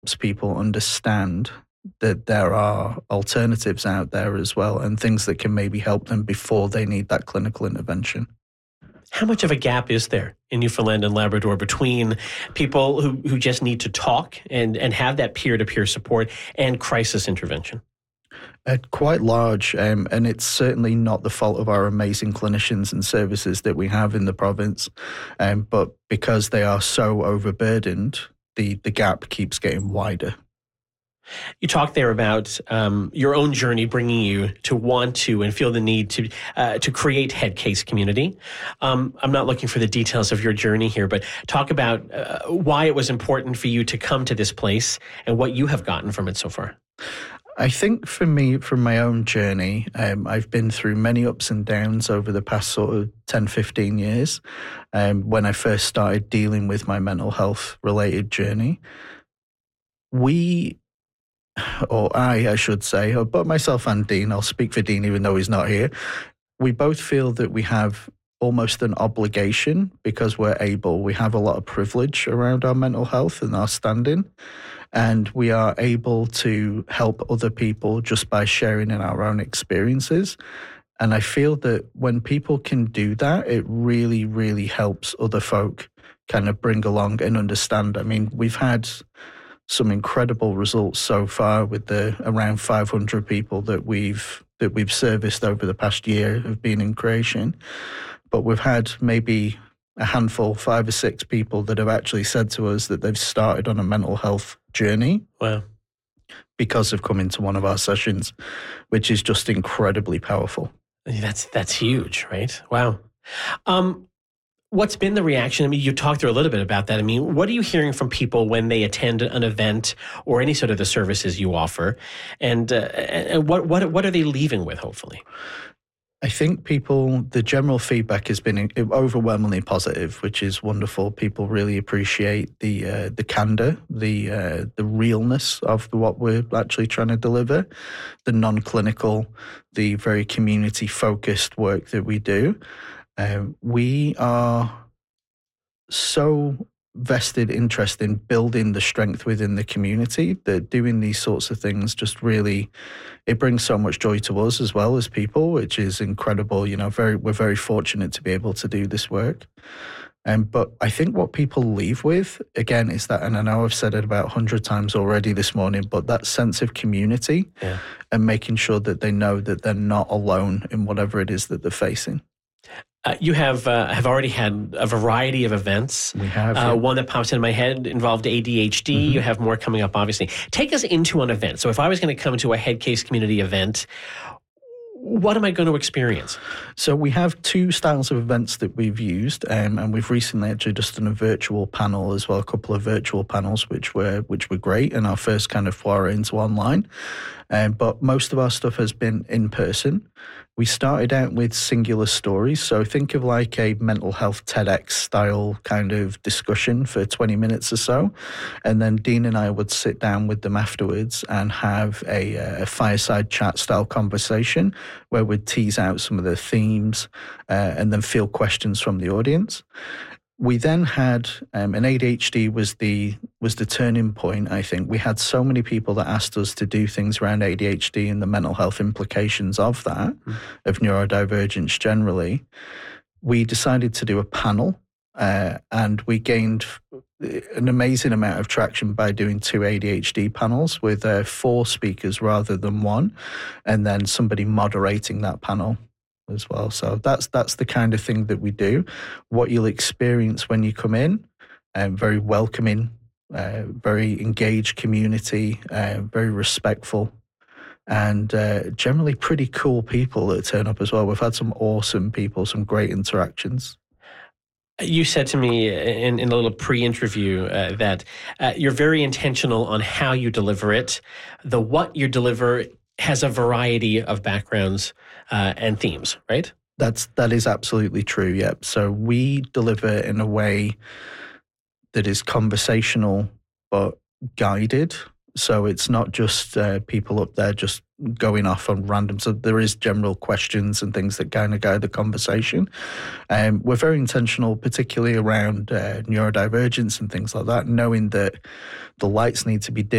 people understand that there are alternatives out there as well, and things that can maybe help them before they need that clinical intervention. How much of a gap is there in Newfoundland and Labrador between people who just need to talk and have that peer-to-peer support and crisis intervention? Quite large, and it's certainly not the fault of our amazing clinicians and services that we have in the province, but because they are so overburdened, the gap keeps getting wider. You talked there about your own journey bringing you to want to and feel the need to create Head Case Community. I'm not looking for the details of your journey here, but talk about why it was important for you to come to this place and what you have gotten from it so far. I think for me, from my own journey, I've been through many ups and downs over the past sort of 10, 15 years. When I first started dealing with my mental health related journey, I should say, but myself and Dean, I'll speak for Dean even though he's not here, we both feel that we have almost an obligation because we have a lot of privilege around our mental health and our standing, and we are able to help other people just by sharing in our own experiences. And I feel that when people can do that, it really, really helps other folk kind of bring along and understand. I mean, we've had some incredible results so far with the around 500 people that we've serviced over the past year of being in creation. But we've had maybe a handful, 5 or 6 people that have actually said to us that they've started on a mental health journey. Wow. Because of coming to one of our sessions, which is just incredibly powerful. That's huge, right? Wow. What's been the reaction? I mean, you talked through a little bit about that. I mean, what are you hearing from people when they attend an event or any sort of the services you offer? And what are they leaving with, hopefully? I think the general feedback has been overwhelmingly positive, which is wonderful. People really appreciate the candor, the realness of what we're actually trying to deliver, the non-clinical, the very community-focused work that we do. We are so vested interest in building the strength within the community that doing these sorts of things just really, it brings so much joy to us as well as people, which is incredible. You know, we're very fortunate to be able to do this work. But I think what people leave with, again, is that, and I know I've said it about 100 times already this morning, but that sense of community and making sure that they know that they're not alone in whatever it is that they're facing. You have already had a variety of events. We have. One that pops into my head involved ADHD. Mm-hmm. You have more coming up, obviously. Take us into an event. So if I was going to come to a Head Case Community event, what am I going to experience? So we have 2 styles of events that we've used, and we've recently actually just done a virtual panel as well, a couple of virtual panels, which were great, and our first kind of foray into online. But most of our stuff has been in person. We started out with singular stories. So think of like a mental health TEDx style kind of discussion for 20 minutes or so. And then Dean and I would sit down with them afterwards and have a fireside chat style conversation where we'd tease out some of the themes and then field questions from the audience. We then had, and ADHD was the turning point, I think. We had so many people that asked us to do things around ADHD and the mental health implications of that, of neurodivergence generally. We decided to do a panel, and we gained an amazing amount of traction by doing 2 ADHD panels with 4 speakers rather than 1, and then somebody moderating that panel as well. So that's the kind of thing that we do. What you'll experience when you come in, very welcoming, very engaged community, very respectful, and generally pretty cool people that turn up as well. We've had some awesome people, some great interactions. You said to me in a little pre-interview that you're very intentional on how you deliver it. The what you deliver has a variety of backgrounds and themes, right? That is absolutely true, yeah. So we deliver in a way that is conversational but guided. So it's not just people up there just going off on random. So there is general questions and things that kind of guide the conversation. We're very intentional, particularly around neurodivergence and things like that, knowing that the lights need to be dim